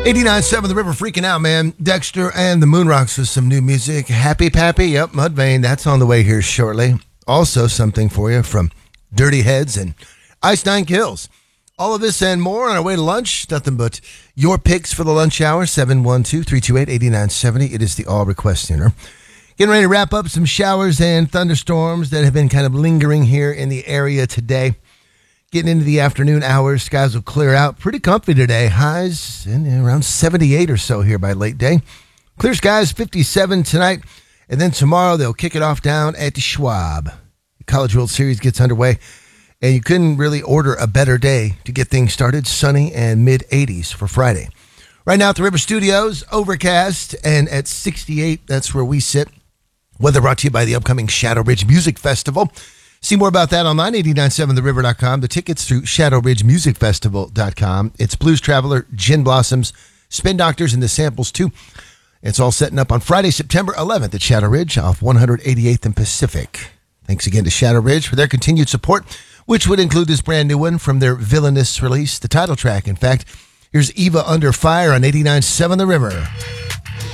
89.7 The River freaking out, man. Dexter and the Moonrocks with some new music. Happy Pappy, yep, Mudvayne, that's on the way here shortly. Also something for you from Dirty Heads and Ice Nine Kills. All of this and more on our way to lunch. Nothing but your picks for the lunch hour, 712-328-8970. It is the All Request Dinner. Getting ready to wrap up some showers and thunderstorms that have been kind of lingering here in the area today. Getting into the afternoon hours, skies will clear out. Pretty comfy today. Highs in around 78 or so here by late day. Clear skies, 57 tonight. And then tomorrow they'll kick it off down at the Schwab. The College World Series gets underway. And you couldn't really order a better day to get things started. Sunny and mid-80s for Friday. Right now at the River Studios, overcast and at 68. That's where we sit. Weather brought to you by the upcoming Shadow Ridge Music Festival. See more about that online, 897theriver.com. The tickets through shadowridgemusicfestival.com. It's Blues Traveler, Gin Blossoms, Spin Doctors, and the samples, too. It's all setting up on Friday, September 11th at Shadow Ridge off 188th and Pacific. Thanks again to Shadow Ridge for their continued support, which would include this brand new one from their Villainous release, the title track. In fact, here's Eva Under Fire on 89.7 The River.